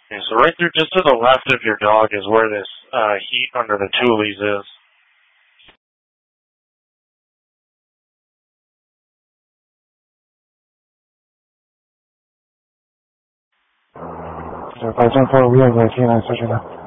Okay, so right there, just to the left of your dog is where this heat under the tules is. 保证for 5月5天来出去了。